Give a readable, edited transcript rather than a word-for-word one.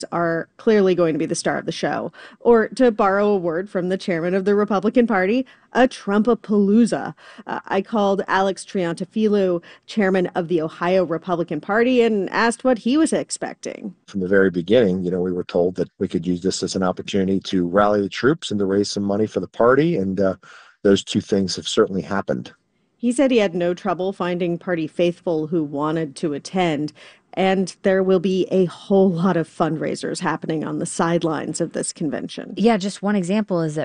are clearly going to be the star of the show. Or to borrow a word from the chairman of the Republican Party, a Trumpapalooza. I called Alex Triantafilou, chairman of the Ohio Republican Party, and asked what he was expecting. From the very beginning, we were told that we could use this as an opportunity to rally the troops and to raise some money for the party. And those two things have certainly happened. He said he had no trouble finding party faithful who wanted to attend, and there will be a whole lot of fundraisers happening on the sidelines of this convention. Yeah, just one example is that